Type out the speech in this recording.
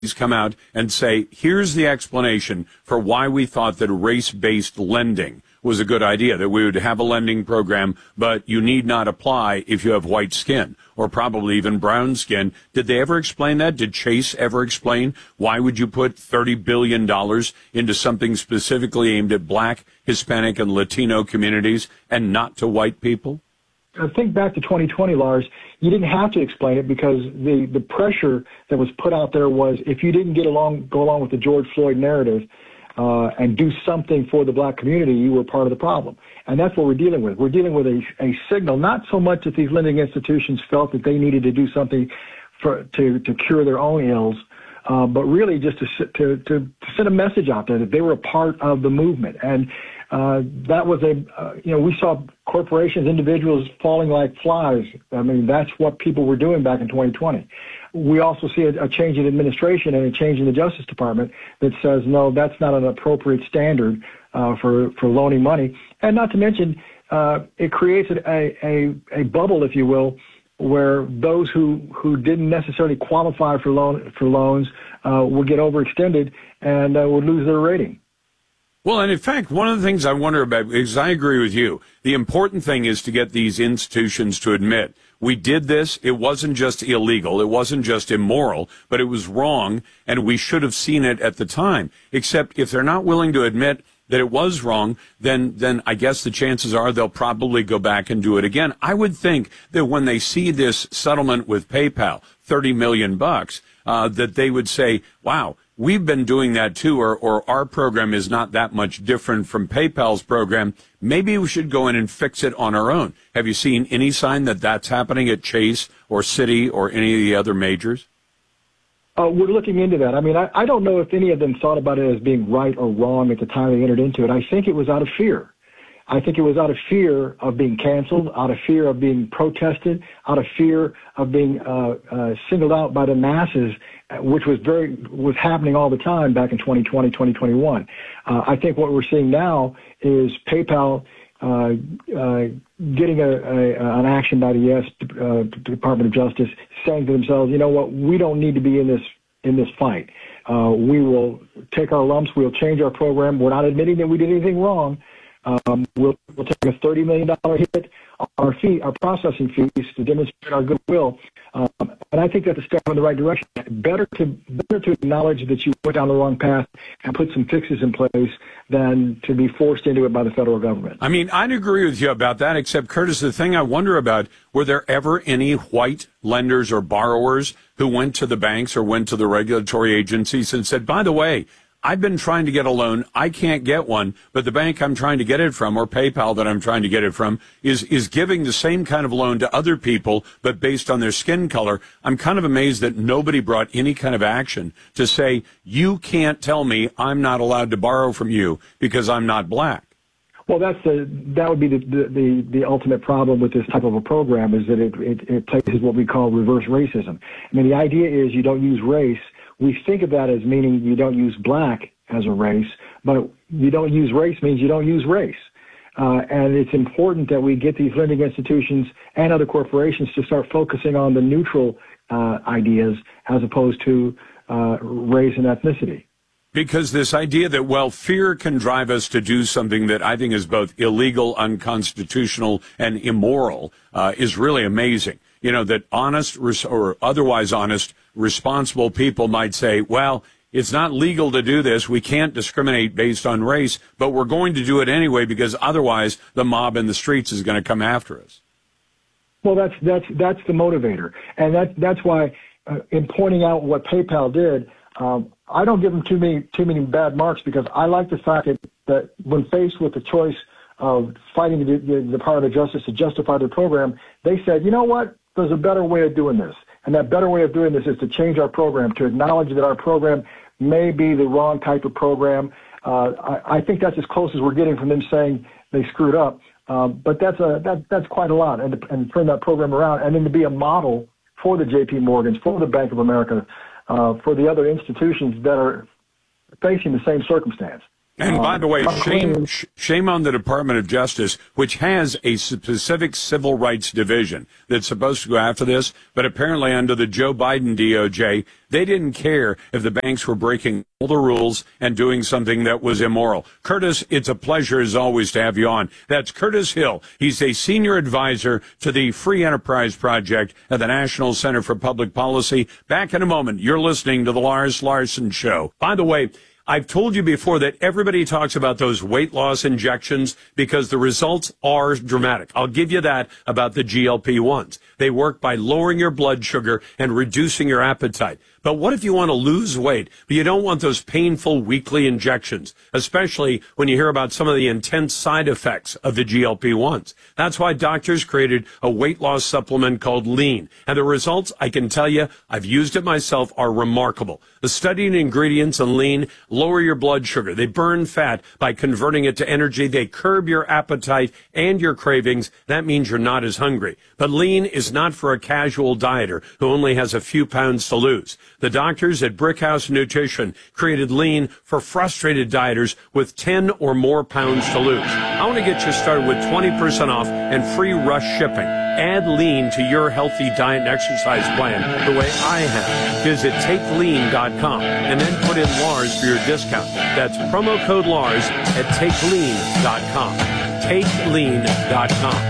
come out and say, here's the explanation for why we thought that race-based lending was a good idea, that we would have a lending program, but you need not apply if you have white skin or probably even brown skin. Did they ever explain that? Did Chase ever explain why would you put $30 billion into something specifically aimed at black, Hispanic, and Latino communities and not to white people? I think back to 2020, Lars, you didn't have to explain it because the pressure that was put out there was if you didn't go along with the George Floyd narrative and do something for the black community, you were part of the problem. And that's what we're dealing with. We're dealing with a signal, not so much that these lending institutions felt that they needed to do something to cure their own ills, but really just to send a message out there that they were a part of the movement. And that was we saw corporations, individuals falling like flies. I mean, that's what people were doing back in 2020. We also see a change in administration and a change in the Justice Department that says, no, that's not an appropriate standard for loaning money. And not to mention, it creates a bubble, if you will, where those who didn't necessarily qualify for loans will get overextended and would lose their rating. Well, and in fact, one of the things I wonder about, because I agree with you, the important thing is to get these institutions to admit, we did this, it wasn't just illegal, it wasn't just immoral, but it was wrong, and we should have seen it at the time. Except if they're not willing to admit that it was wrong, then I guess the chances are they'll probably go back and do it again. I would think that when they see this settlement with PayPal, $30 million, that they would say, wow, we've been doing that too, or our program is not that much different from PayPal's program. Maybe we should go in and fix it on our own. Have you seen any sign that that's happening at Chase or Citi or any of the other majors? We're looking into that. I mean, I don't know if any of them thought about it as being right or wrong at the time they entered into it. I think it was out of fear. I think it was out of fear of being canceled, out of fear of being protested, out of fear of being singled out by the masses, which was happening all the time back in 2020, 2021. I think what we're seeing now is PayPal getting an action by the U.S. Department of Justice, saying to themselves, you know what, we don't need to be in this fight. We will take our lumps. We'll change our program. We're not admitting that we did anything wrong. We'll take a $30 million hit on our processing fees to demonstrate our goodwill. And I think that's a step in the right direction. Better to acknowledge that you went down the wrong path and put some fixes in place than to be forced into it by the federal government. I mean, I'd agree with you about that, except, Curtis, the thing I wonder about, were there ever any white lenders or borrowers who went to the banks or went to the regulatory agencies and said, by the way, I've been trying to get a loan. I can't get one, but the bank I'm trying to get it from, or PayPal that I'm trying to get it from, is giving the same kind of loan to other people, but based on their skin color. I'm kind of amazed that nobody brought any kind of action to say, you can't tell me I'm not allowed to borrow from you because I'm not black. Well, that would be the ultimate problem with this type of a program, is that it places what we call reverse racism. I mean, the idea is you don't use race. We think of that as meaning you don't use black as a race, but you don't use race means you don't use race. And it's important that we get these lending institutions and other corporations to start focusing on the neutral ideas as opposed to race and ethnicity. Because this idea that, well, fear can drive us to do something that I think is both illegal, unconstitutional, and immoral is really amazing. You know, that honest or otherwise honest, responsible people might say, well, it's not legal to do this. We can't discriminate based on race, but we're going to do it anyway because otherwise the mob in the streets is going to come after us. Well, that's the motivator. And that's why in pointing out what PayPal did, I don't give them too many bad marks, because I like the fact that when faced with the choice of fighting the Department of Justice to justify their program, they said, you know what? There's a better way of doing this. And that better way of doing this is to change our program, to acknowledge that our program may be the wrong type of program. I think that's as close as we're getting from them saying they screwed up. But that's quite a lot. And turn that program around, and then to be a model for the J.P. Morgans, for the Bank of America, for the other institutions that are facing the same circumstance. And by the way, Claim- shame on the Department of Justice, which has a specific civil rights division that's supposed to go after this, but apparently under the Joe Biden DOJ, they didn't care if the banks were breaking all the rules and doing something that was immoral. Curtis, it's a pleasure as always to have you on. That's Curtis Hill. He's a senior advisor to the Free Enterprise Project at the National Center for Public Policy. Back in a moment. You're listening to the Lars Larson Show. By the way, I've told you before that everybody talks about those weight loss injections because the results are dramatic. I'll give you that about the GLP-1s. They work by lowering your blood sugar and reducing your appetite. But what if you want to lose weight, but you don't want those painful weekly injections, especially when you hear about some of the intense side effects of the GLP-1s? That's why doctors created a weight loss supplement called Lean. And the results, I can tell you, I've used it myself, are remarkable. The studied ingredients in Lean lower your blood sugar. They burn fat by converting it to energy. They curb your appetite and your cravings. That means you're not as hungry. But Lean is not for a casual dieter who only has a few pounds to lose. The doctors at Brickhouse Nutrition created Lean for frustrated dieters with 10 or more pounds to lose. I want to get you started with 20% off and free rush shipping. Add Lean to your healthy diet and exercise plan the way I have. Visit TakeLean.com and then put in Lars for your discount. That's promo code Lars at TakeLean.com. TakeLean.com.